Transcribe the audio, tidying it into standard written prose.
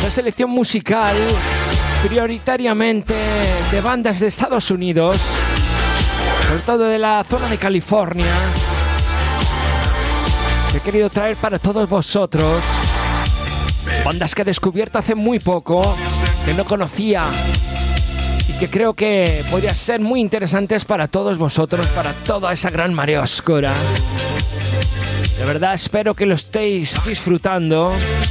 Una selección musical prioritariamente de bandas de Estados Unidos, sobre todo de la zona de California, que he querido traer para todos vosotros. Bandas que he descubierto hace muy poco, que no conocía y que creo que podrían ser muy interesantes para todos vosotros, para toda esa gran marea oscura. De verdad espero que lo estéis disfrutando.